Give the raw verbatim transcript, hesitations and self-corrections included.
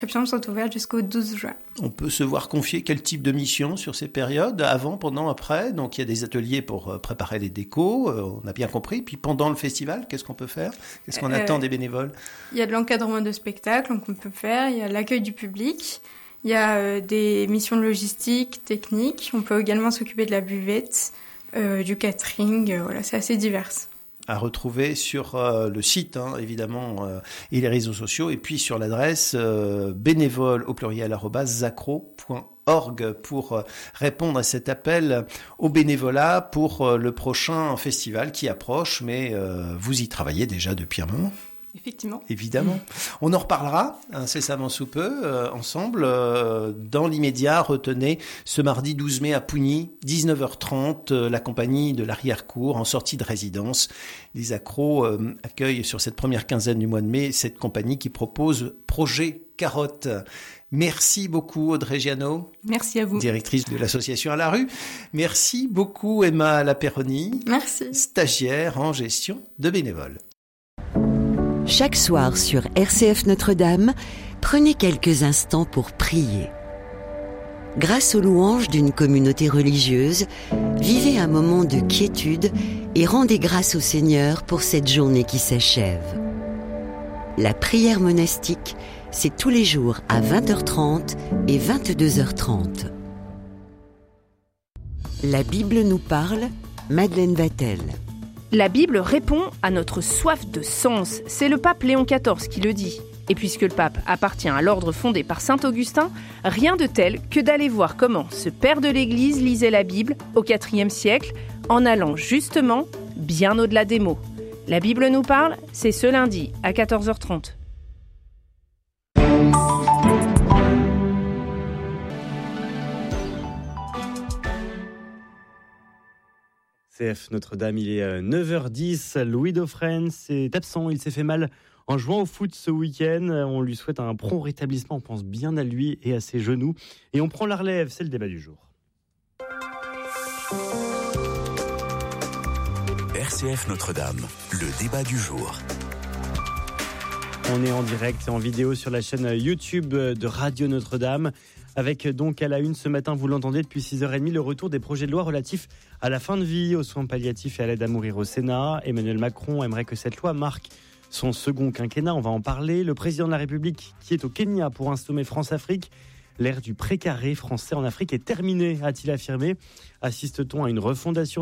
Les inscriptions sont ouvertes jusqu'au douze juin. On peut se voir confier quel type de mission sur ces périodes, avant, pendant, après. Donc il y a des ateliers pour préparer les décos, on a bien compris. Puis pendant le festival, qu'est-ce qu'on peut faire ? Qu'est-ce qu'on euh, attend des bénévoles ? Il y a de l'encadrement de spectacles qu'on peut faire, il y a l'accueil du public, il y a euh, des missions de logistique, technique. On peut également s'occuper de la buvette, euh, du catering, euh, voilà, c'est assez divers. À retrouver sur euh, le site, hein, évidemment, euh, et les réseaux sociaux, et puis sur l'adresse euh, bénévole au pluriel arobase zacro point org pour euh, répondre à cet appel au bénévolat pour euh, le prochain festival qui approche, mais euh, vous y travaillez déjà depuis un moment. Effectivement. Évidemment. On en reparlera incessamment sous peu, euh, ensemble. Euh, dans l'immédiat, retenez ce mardi douze mai à Pougny, dix-neuf heures trente, euh, la compagnie de l'arrière-cour en sortie de résidence. Les accros euh, accueillent sur cette première quinzaine du mois de mai cette compagnie qui propose Projet Carotte. Merci beaucoup Audrey Giano. Merci à vous. Directrice de l'association À la rue. Merci beaucoup Emma Laperroni. Merci. Stagiaire en gestion de bénévoles. Chaque soir sur R C F Notre-Dame, prenez quelques instants pour prier. Grâce aux louanges d'une communauté religieuse, vivez un moment de quiétude et rendez grâce au Seigneur pour cette journée qui s'achève. La prière monastique, c'est tous les jours à vingt heures trente et vingt-deux heures trente. La Bible nous parle, Madeleine Vatel. La Bible répond à notre soif de sens. C'est le pape Léon quatorze qui le dit. Et puisque le pape appartient à l'ordre fondé par saint Augustin, rien de tel que d'aller voir comment ce père de l'Église lisait la Bible au quatrième siècle, en allant justement bien au-delà des mots. La Bible nous parle, c'est ce lundi à quatorze heures trente. R C F Notre-Dame, il est neuf heures dix. Louis Dauphren est absent, il s'est fait mal en jouant au foot ce week-end. On lui souhaite un prompt rétablissement, on pense bien à lui et à ses genoux. Et on prend la relève, c'est le débat du jour. R C F Notre-Dame, le débat du jour. On est en direct et en vidéo sur la chaîne YouTube de Radio Notre-Dame. Avec donc à la une ce matin, vous l'entendez depuis six heures trente, le retour des projets de loi relatifs à la fin de vie, aux soins palliatifs et à l'aide à mourir au Sénat. Emmanuel Macron aimerait que cette loi marque son second quinquennat, on va en parler. Le président de la République qui est au Kenya pour un sommet France-Afrique. L'ère du précaré français en Afrique est terminée, a-t-il affirmé. Assiste-t-on à une refondation